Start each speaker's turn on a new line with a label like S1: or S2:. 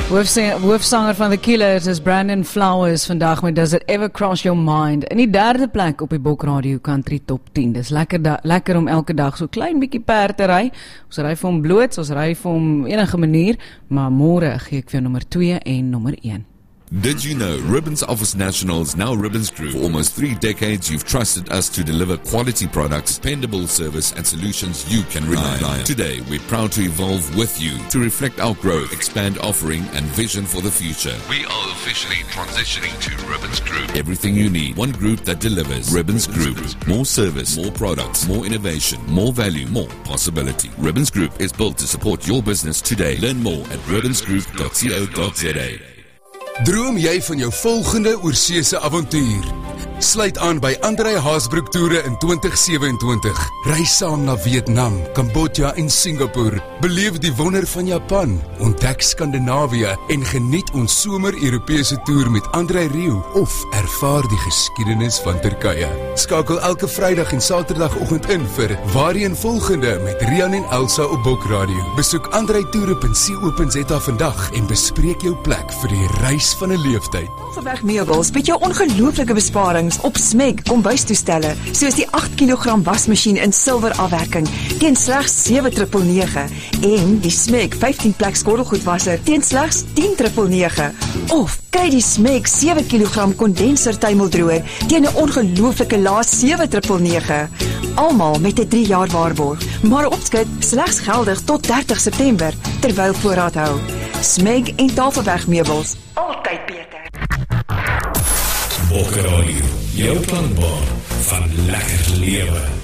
S1: Hoofsanger van The Killers is Brandon Flowers vandag met Does It Ever Cross Your Mind. In die derde plek op die Bok Radio Country Top 10. Dis lekker om elke dag so klein bietjie perd te ry. Ons ry vir hom bloot, ons ry vir hom enige manier, maar môre gee ek vir nommer 2 en nommer 1.
S2: Did you know Ribbons Office National is now Ribbons Group? For almost 3 decades, you've trusted us to deliver quality products, dependable service, and solutions you can rely on. Today, we're proud to evolve with you to reflect our growth, expand offering, and vision for the future. We are officially transitioning to Ribbons Group. Everything you need, one group that delivers. Ribbons Group. More service, more products, more innovation, more value, more possibility. Ribbons Group is built to support your business today. Learn more at ribbonsgroup.co.za.
S3: Droom jy van jou volgende oorseese avontuur? Sluit aan by André Haasbroek Toere in 2027. Reis saam na Vietnam, Kambodja en Singapore. Beleef die wonder van Japan, ontdek Skandinavië en geniet ons somer-Europese toer met André Rieu of ervaar die geskiedenis van Turkye. Skakel elke Vrydag en Saterdagoggend in vir Waarheen Volgende met Rian en Elsa op Bok Radio. Besoek andretoere.co.za vandag en bespreek jou plek vir die reis van 'n leeftyd.
S4: Tafelberg Meubels bied jou ongelooflike besparings op Smeg kombuistoestelle, soos die 8 kg wasmasjien in silwer afwerking teen slegs 7,999 en die Smeg 15 plek skottelgoedwasser teen slegs 10,999. Of kry die Smeg 7 kg kondenser tuimeldroër teen 'n ongelooflike lae 7,999. Almal met 'n 3 jaar waarborg, maar opskit slegs geldig tot 30 September terwyl voorraad hou. Smeg en Tafelberg Meubels, altyd beter.
S5: Bok Radio, jou klankbaan van lekker lewe.